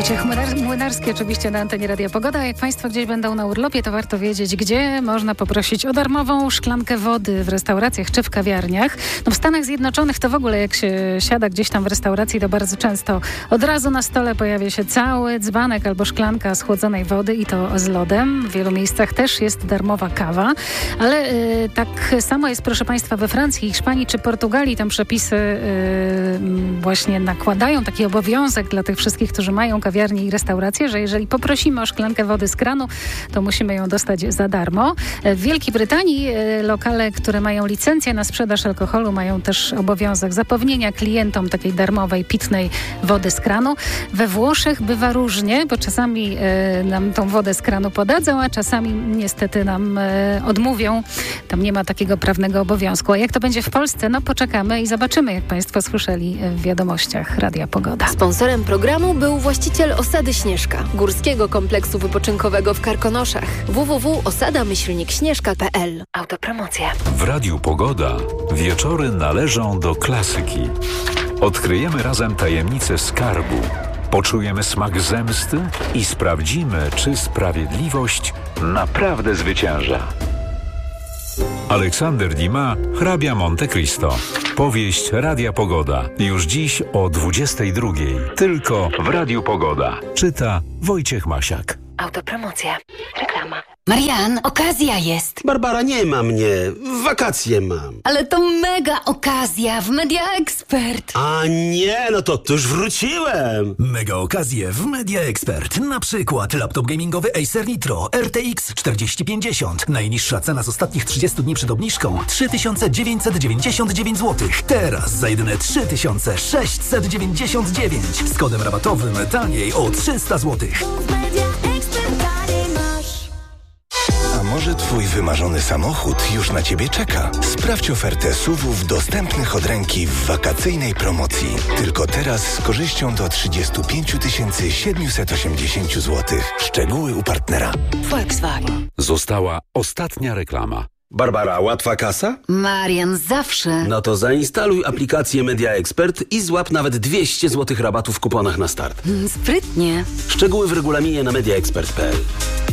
Wojciech Młynarski oczywiście na antenie Radia Pogoda. Jak Państwo gdzieś będą na urlopie, to warto wiedzieć, gdzie można poprosić o darmową szklankę wody w restauracjach czy w kawiarniach. No w Stanach Zjednoczonych to w ogóle jak się siada gdzieś tam w restauracji, to bardzo często od razu na stole pojawia się cały dzbanek albo szklanka schłodzonej wody i to z lodem. W wielu miejscach też jest darmowa kawa, ale tak samo jest, proszę Państwa, we Francji, Hiszpanii czy Portugalii. Tam przepisy właśnie nakładają taki obowiązek dla tych wszystkich, którzy mają kawiarnie i restauracje, że jeżeli poprosimy o szklankę wody z kranu, to musimy ją dostać za darmo. W Wielkiej Brytanii lokale, które mają licencję na sprzedaż alkoholu, mają też obowiązek zapewnienia klientom takiej darmowej, pitnej wody z kranu. We Włoszech bywa różnie, bo czasami nam tą wodę z kranu podadzą, a czasami niestety nam odmówią. Tam nie ma takiego prawnego obowiązku. A jak to będzie w Polsce? No poczekamy i zobaczymy, jak Państwo słyszeli w wiadomościach Radia Pogoda. Sponsorem programu był właściciel Osady Śnieżka, górskiego kompleksu wypoczynkowego w Karkonoszach. www.osada-śnieżka.pl. Autopromocja. W Radiu Pogoda wieczory należą do klasyki. Odkryjemy razem tajemnicę skarbu. Poczujemy smak zemsty i sprawdzimy, czy sprawiedliwość naprawdę zwycięża. Aleksander Dumas, hrabia Monte Cristo. Powieść Radia Pogoda. Już dziś o 22:00. Tylko w Radiu Pogoda. Czyta Wojciech Masiak. Autopromocja. Reklama. Marian, okazja jest. Barbara, nie ma mnie. Wakacje mam. Ale to mega okazja w Media Expert. A nie, no to już wróciłem. Mega okazje w Media Expert. Na przykład laptop gamingowy Acer Nitro RTX 4050. Najniższa cena z ostatnich 30 dni przed obniżką 3999 zł. Teraz za jedyne 3699. Z kodem rabatowym taniej o 300 zł. A może twój wymarzony samochód już na ciebie czeka? Sprawdź ofertę SUV-ów dostępnych od ręki w wakacyjnej promocji. Tylko teraz z korzyścią do 35 780 zł. Szczegóły u partnera. Volkswagen. Została ostatnia reklama. Barbara, łatwa kasa? Marian, zawsze. No to zainstaluj aplikację Media Expert i złap nawet 200 zł rabatu w kuponach na start. Sprytnie. Szczegóły w regulaminie na mediaexpert.pl.